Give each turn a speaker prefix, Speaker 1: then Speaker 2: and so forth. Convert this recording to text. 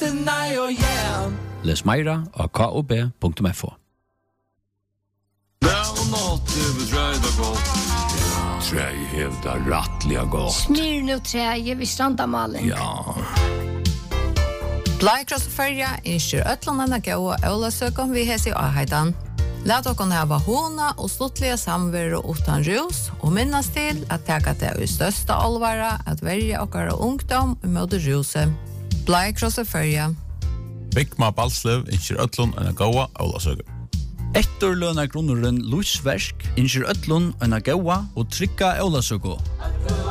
Speaker 1: restina och yeah.
Speaker 2: Les meira av kob.fo.
Speaker 3: Träj hävdar rattliga gott.
Speaker 4: Smyr nu träje vid strandamalen.
Speaker 3: Ja.
Speaker 5: Blaikross og Førja innskjer Øtlandene gå og Ølasøkken vi hese i Aheidan. Lat okon hava hona og sluttlige samvero utan rus og minnas til at teka det i største alvara at verja okkara ungdom i møte ruset. Blaikross og Førja.
Speaker 6: Bygma Balslev innskjer Øtland goa Ølasøkken.
Speaker 2: Etterlønna grunneren Lusversk innskjer Øtlund en goa og trykka Ølasøkken.